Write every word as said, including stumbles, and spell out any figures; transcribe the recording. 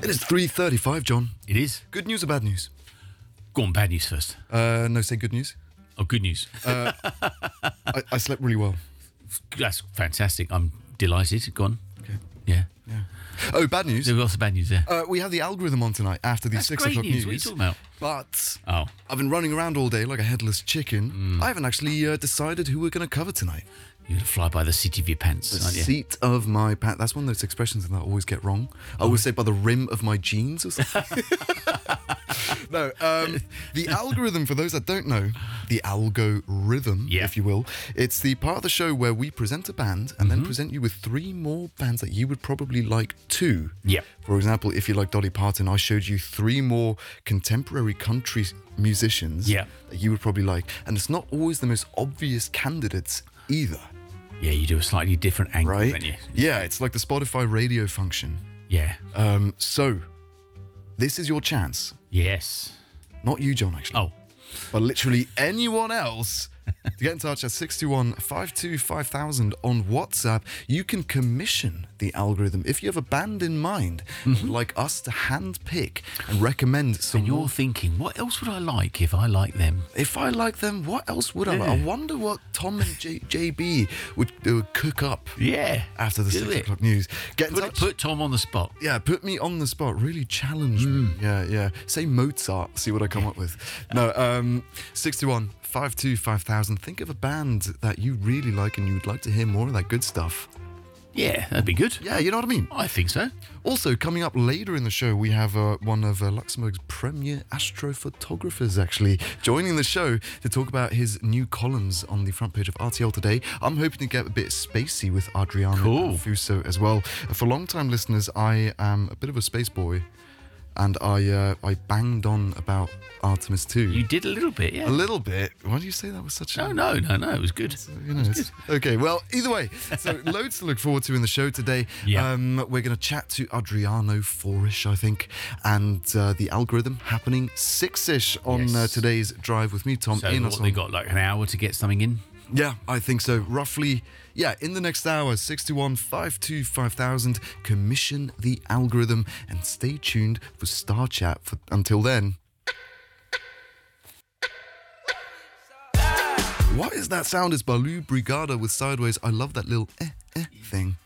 It is three thirty-five, John. It is. Good news or bad news? Go on, bad news first. Uh, no, say good news. Oh, good news. Uh, I, I slept really well. That's fantastic. I'm delighted. Go on. Okay. Yeah. Yeah. Oh, bad news. There's also bad news there. Uh, we have the algorithm on tonight after the That's six great o'clock news. news. What are you talking about? But Oh. I've been running around all day like a headless chicken. Mm. I haven't actually uh, decided who we're going to cover tonight. You're going to fly by the seat of your pants, The aren't you? seat of my pants. That's one of those expressions that I always get wrong. I always say by the rim of my jeans or something. No, um, the algorithm, for those that don't know, the algorithm, Yeah. if you will, it's the part of the show where we present a band and then present you with three more bands that you would probably like too. Yeah. For example, if you like Dolly Parton, I showed you three more contemporary country musicians Yeah. that you would probably like. And it's not always the most obvious candidates either, Yeah, you do a slightly different angle, right? don't you? Yeah, it's like the Spotify radio function. Yeah. Um, so, this is your chance. Yes. Not you, John, actually. Oh. But literally anyone else to get in touch at six two one, five two five thousand on WhatsApp. You can commission the algorithm if you have a band in mind and would like us to hand pick and recommend some And you're more. thinking, what else would I like if I like them? If I like them, what else would I like? Yeah. I wonder what Tom and J- JB would, they would cook up Yeah. after the Do six it. o'clock news. Get in Put, touch. put Tom on the spot. Yeah, put me on the spot. Really challenge me. Yeah, yeah. Say Mozart. See what I come up with. No, um, six two one, five two five thousand. Think of a band that you really like and you would like to hear more of that good stuff. Yeah, that'd be good. Yeah, you know what I mean? I think so. Also, coming up later in the show, we have uh, one of uh, Luxembourg's premier astrophotographers actually joining the show to talk about his new columns on the front page of R T L Today. I'm hoping to get a bit spacey with Adriano Cool. Fuso as well. For long-time listeners, I am a bit of a space boy, and I uh, I banged on about Artemis two. You did a little bit, A yeah. little bit. Why do you say that with such a... No, no, no, no. It was good. You know, it's- okay, well, either way, so loads to look forward to in the show today. Yeah. Um, we're going to chat to Adriano four-ish, I think, and uh, the algorithm happening six-ish on Yes. uh, today's drive with me, Tom. So in what, us they on- got like an hour to get something in? Yeah, I think so. Roughly, yeah, in the next hour, six two one, five two five thousand, commission the algorithm and stay tuned for Star Chat. For, until then... What is that sound? It's Baloo Brigada with Sideways. I love that little eh, eh thing.